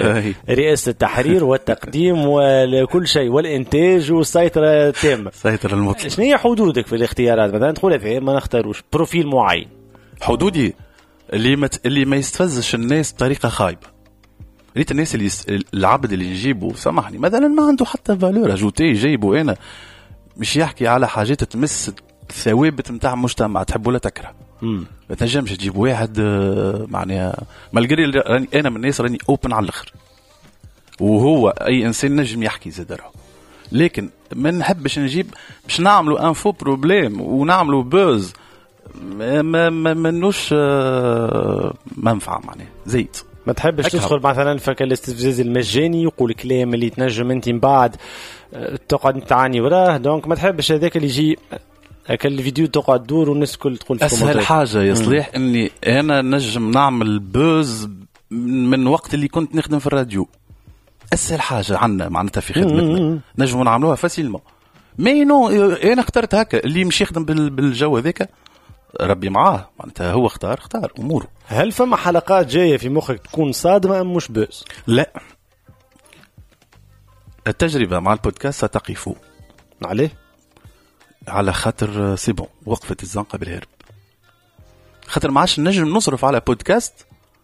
رئاسة التحرير والتقديم وكل شيء والإنتاج والسيطرة التامة. سيطرة المطلق. شنو هي حدودك في الاختيارات؟ مثلا تقول هذا ما نختاروش بروفيل معين. حدودي اللي ما يستفزش الناس بطريقة خايبة. ريت الناس العبد اللي نجيبه سامحني مثلا ما عنده حتى فالور اجوتي جايبه انا مش يحكي على حاجات تمس الثوابت نتاع المجتمع تحب ولا تكره. ما تنجمش تجيب واحد معناها مالغري راني انا من الناس راني اوبن على الاخر وهو اي انسان نجم يحكي زدره لكن ما نحبش نجيب باش نعملوا انفو بروبليم ونعملوا بوز منوش منفعه معناها زيت. ما تحبش تدخل مثلا فك الاستفزاز المجاني يقول كلام اللي تنجم انت من بعد تقعد تعاني وراه دونك ما تحبش هذاك اللي يجي اكل الفيديو تقعد تدور والناس الكل تقول في اسهل حاجه يصلح اني انا نجم نعمل بوز من وقت اللي كنت نخدم في الراديو. اسهل حاجه عندنا معناتها في خدمتنا نجم نعملوها فاسيلمون مي نو انا اخترت هكا اللي مش يخدم بالجو هذاك ربي معاه معناتها هو اختار اموره. هل فما حلقات جايه في مخك تكون صادمه ام مش بوز؟ لا التجربه مع البودكاست ستقف عليه على خاطر سيبون وقفت الزنقه بالهرب خاطر ما عادش نجم نصرف على بودكاست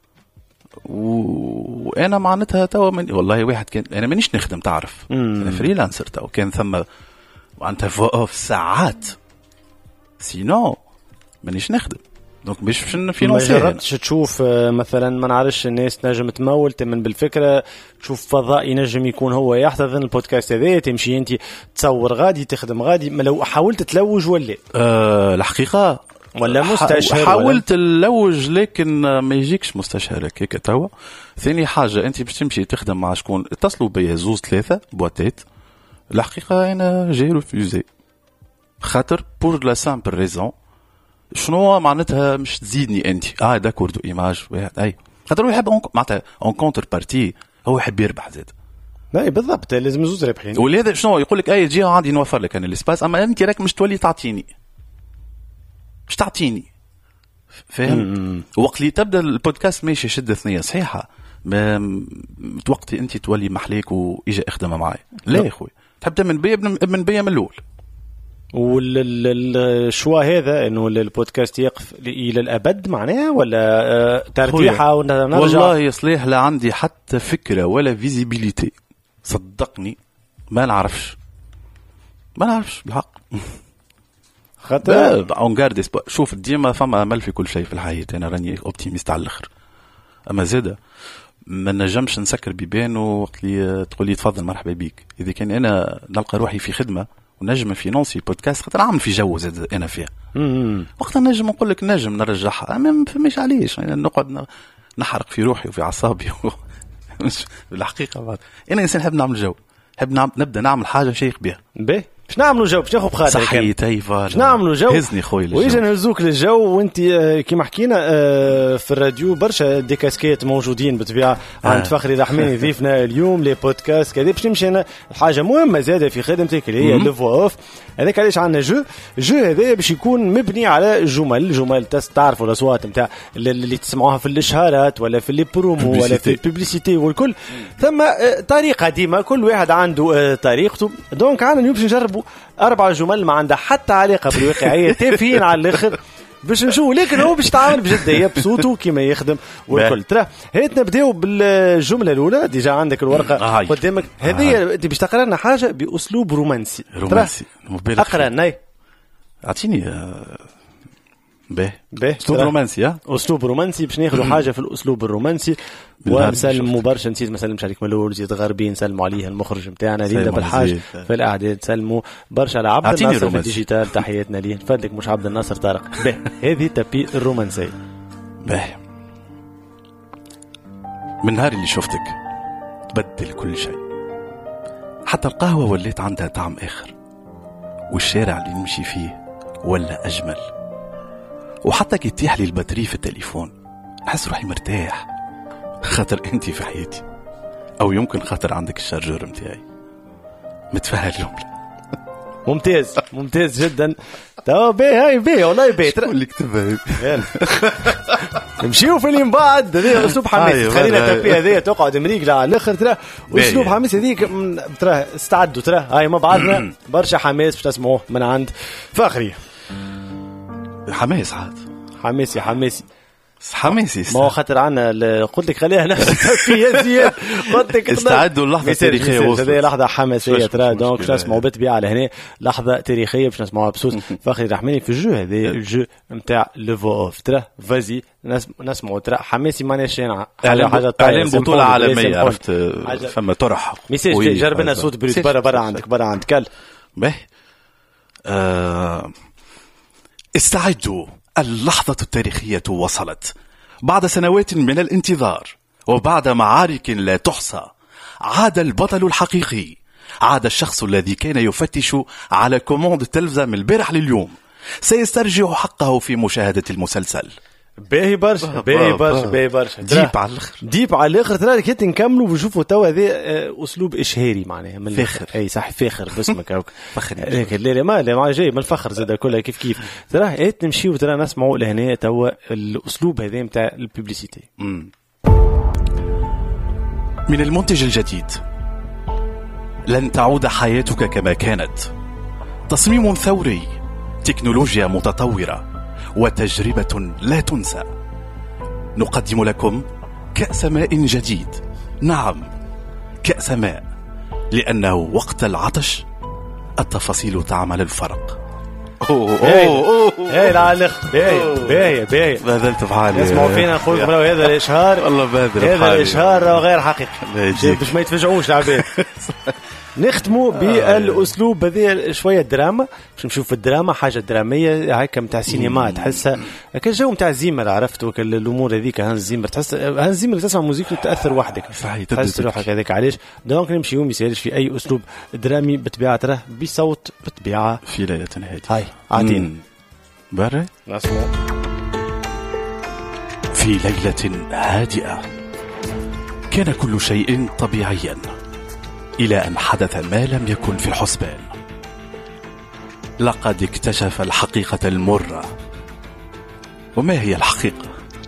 وانا معناتها توا والله واحد كان انا مانيش نخدم تعرف انا فريلانسر توا كان ثم معناتها في ساعات سينو مانيش نخدم دونك باش في ما جربتش تشوف مثلا ما نعرفش الناس نجم تمول تمن بالفكره تشوف فضائي نجم يكون هو يحتضن البودكاست هذا تمشي انت تصور غادي تخدم غادي ما لو حاولت تلوج ولا الحقيقه ولا مستشهر حاولت نلوج لكن ما يجيكش مستشهر هكاك توا. ثاني حاجه انت باش تمشي تخدم مع شكون اتصلوا بيا زوز ثلاثه بواتات الحقيقه انا جاي ريفوزي خاطر بور لا سامبل ريزون شنو معناتها مش تزيدني انت داكور دو ايماج واحد اي خاطر هو يحب معناتها اون كونتر بارتي هو يحب يربح زاد. لا بالضبط لازم زوز ربحين ولهذا شنو يقول لك جي عندي نوفر لك انا الاسباس اما انت راك مش تولي تعطيني مش تعطيني فاهم. وقت اللي تبدا البودكاست ماشي شده ثنيه صحيحه وقتي انت تولي محليك واجا اخدم معايا لا يا اخوي تبدا من بيا من بيا من الاول. والشوا هذا انه البودكاست يقف الى الابد معناها ولا ترتيحه ونرجع؟ والله يصلح لا عندي حتى فكره ولا فيزيبيليتي صدقني ما نعرفش بالحق خاطر اون غارد شوف ديما فما امل في كل شيء في الحياه انا راني اوبتيميست على الاخر اما زاده ما نجمش نسكر بيبان وقت لي تقول لي تفضل مرحبا بيك اذا كان انا نلقى روحي في خدمه ونجم فينانسي بودكاست خاطر نعمل في جو زاد انا فيها وقتها نجم نقول لك نجم نرجعها اما ما فماش علاش يعني نقعد نحرق في روحي وفي اعصابي بالحقيقه بعد انا انسان نحب نعمل جو نحب نبدا نعمل حاجه شيخ بها باهي باش نعملوا جو باش ناخذ بخاطرك صحيح تايفا باش نعملوا جو هزني خويا ويجي نهزوك للجو وانت كيما حكينا في الراديو برشا دي كاسكيت موجودين بالطبيعه عند فخري رحماني ضيفنا اليوم لي بودكاست كذا باش نمشي انا حاجه مهمه زاده في خدمتك اللي هي لو فوا اوف هذاك علاش عندنا جو هذا باش يكون مبني على جمل تعرفوا الاصوات نتاع اللي تسمعوها في الاشهارات ولا في لي برومو ولا في الببليسيتي والكل ثم طريقه ديما كل واحد عنده طريقته دونك عندنا اليوم باش نجربوا 4 جمل ما عندها حتى علاقه بالواقعيه تافهين على الاخر باش نشوف لكن هو باش يتعامل بجديه بصوته كيما يخدم والكل. ترى هيت نبداو بالجمله الاولى ديجا عندك الورقه قدامك هذه انت باش تقرا لنا حاجه باسلوب رومانسي اقرا ناي اعطيني اسلوب رومانسي اسلوب رومانسي باش ناخذوا حاجه في الاسلوب الرومانسي ونسلموا برشا نسيت مثلا مشارك ملول زيد غربي نسلموا عليه المخرج نتاعنا لينا بالحاج في الاعداد سلموا برشا على عبد الناصر في الديجيتال تحياتنا ليه نفدك مش عبد الناصر طارق هذه تبي الرومانسيه من نهار اللي شفتك تبدل كل شيء حتى القهوه وليت عندها طعم اخر والشارع اللي نمشي فيه ولا اجمل وحتى كي تيح لي البطارية في التليفون نحس روحي مرتاح خاطر انتي في حياتي او يمكن خاطر عندك الشارجور متاعي متفهل جملة ممتاز جدا. توا باهي والله باهي. اللي كتبها نمشيو في اللي من بعد. هذا اسلوب حماسي. خلينا تبي هذه تقعد مريقله على الاخر ترى. اسلوب حماسي هذيك ترى استعدوا ترى. هاي ما بعدنا برشا حماس باش تسمعوه من عند فخري. حماس عاد حماسي ما هو خاطر عنا قلت لك خليها نفس فيها زياد. قلت لك استعدوا اللحظه التاريخيه. هذه لحظه حماسيه ترى. دونك باش نسمعوا بالطبيعه على هنا لحظه تاريخيه باش نسمعوها بصوت فخري الرحماني في الجو. هذا الجو نتاع لو اوف ترى. فازي نسمعوا ترى حماسي. ماناش حاجه اعلان بطوله عالميه. عرفت فما طرح ميساج. جربنا صوت بريد برا عندك كل به. استعدوا، اللحظة التاريخية وصلت. بعد سنوات من الانتظار وبعد معارك لا تحصى، عاد البطل الحقيقي. عاد الشخص الذي كان يفتش على كوموند التلفزة من البارح لليوم. سيسترجع حقه في مشاهدة المسلسل. باهي برشا ديب على الاخر ترى. كي نكملوا ونشوفوا توا هذا اسلوب اشهاري معناها من فاخر. اي صح فاخر باسمك فخر. لا ما جاي من الفخر زاد كلها كيف ترى. نمشيو ترى نسمعوا لهنا توا الاسلوب هذا نتاع الببليسيتي. من المنتج الجديد. لن تعود حياتك كما كانت. تصميم ثوري، تكنولوجيا متطورة، وتجربة لا تنسى. نقدم لكم كأس ماء جديد. نعم، كأس ماء، لأنه وقت العطش التفاصيل تعمل الفرق. هاي العالخ باهي بذلت بحالي. اسمعوا فينا نقول لكم هذا الإشهار. والله بادر هذا الإشهار غير حقيقي باش ما يتفاجئوش العباد. نختموا بالاسلوب هذا شويه دراما باش نشوف الدراما حاجه دراميه هكا نتاع سينما. تحسها كان جو نتاع زيمر. عرفت وكل الامور هذيك. هانز زيمر تحس هانز زيمر تسمع موسيقى تاثر وحدك. صحيح تحس روحك هذاك. علاش دونك نمشيو ما يسالش في اي اسلوب درامي بطبيعه راه بصوت بطبيعه في ليله هادئه. هاي عادين بري نسمع. في ليله هادئه كان كل شيء طبيعيا إلى أن حدث ما لم يكن في الحسبان. لقد اكتشف الحقيقة المرة. وما هي الحقيقة؟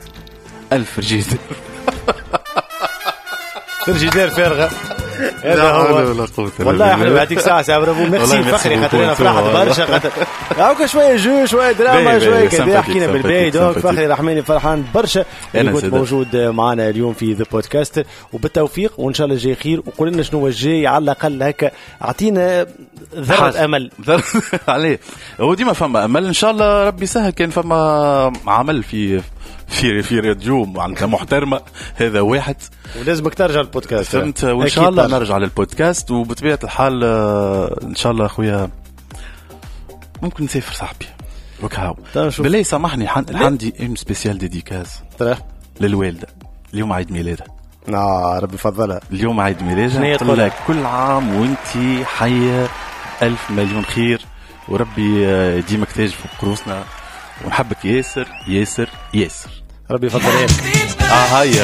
فرجيدير فارغة. هذا هو والله حلو. هذيك ساعة برافو ميرسي فخري خاطرنا فرحت برشا خاطر هاكا شوية جو شوية دراما شوية كذا حكينا بالباهي. دونك فخري رحماني فرحان برشا اللي كنت موجود معنا اليوم في ذا بودكاست. وبالتوفيق وإن شاء الله جاي خير. وقول لنا شنو الجاي على الأقل هكا أعطينا ذرة أمل. عليه هو ديما فما أمل إن شاء الله. ربي سهل. كان فما عمل في راديو معناتها محترمة. هذا واحد. ولازمك ترجع البودكاست فهمت. وإن شاء الله نرجع للبودكاست. وبطبيعة الحال إن شاء الله أخويا ممكن نسافر صاحبي وكهو. بالله سامحني عندي سبيسيال ديديكاز للوالدة. اليوم عيد ميلادها. ربي يفضلها. اليوم عيد ميلادها. قلت لك كل عام وانتي حية 1000 مليون خير. وربي يديمك تاج فوق قروسنا. ونحبك ياسر ياسر ياسر. ربي يفضلها. هيا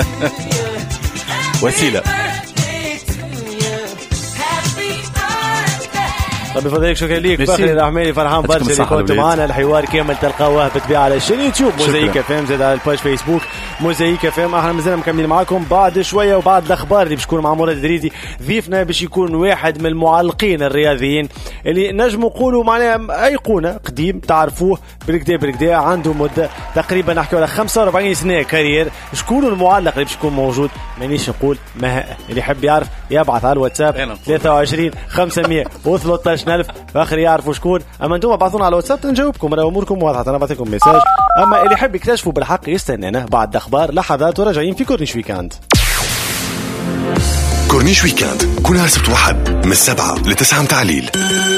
وسيلة. ربي يفضلك. شكرا ليك فخري الرحماني. فرحان برشا اللي كنت معنا. الحوار كامل تلقاوه بالطبيعه على اليوتيوب موزايك اف ام. زاد على الباج فيسبوك موزايك اف ام. احنا مازلنا مكملين معاكم بعد شويه وبعد الاخبار اللي باش تكون مع مراد دريدي ضيفنا باش يكون واحد من المعلقين الرياضيين اللي نجموا نقولوا معناها ايقونه قديم تعرفوه بالكدا عنده مده تقريبا نحكي على 45 سنه كارير. شكون المعلق اللي باش يكون موجود؟ مانيش نقول مها. اللي يحب يعرف يبعث على الواتساب 23 513 ألف. فاخر يعرفوا شكون. اما انتم ابعثونا على الواتساب نجاوبكم. راه اموركم واضحه. انا بعطيكم ميساج. اما اللي يحب يكتشفوا بالحق يستنانا بعد اخبار لحظات وراجعين في كورنيش ويكاند. كورنيش ويكاند كل سبت وحد من 7 ل 9 متاع الليل.